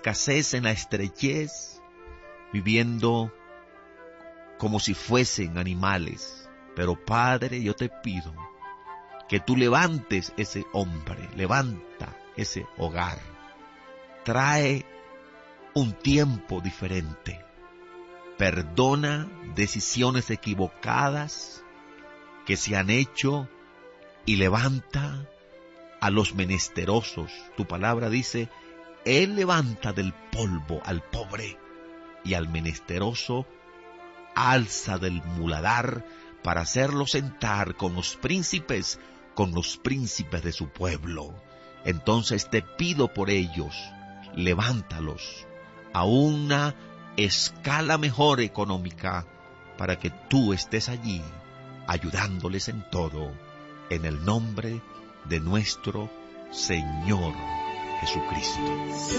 escasez, en la estrechez, viviendo como si fuesen animales. Pero Padre, yo te pido que tú levantes ese hombre, levanta ese hogar, trae un tiempo diferente, perdona decisiones equivocadas que se han hecho y levanta a los menesterosos. Tu palabra dice, Él levanta del polvo al pobre y al menesteroso alza del muladar para hacerlo sentar con los príncipes de su pueblo. Entonces te pido por ellos, levántalos a una escala mejor económica para que tú estés allí ayudándoles en todo, en el nombre de nuestro Señor Jesucristo.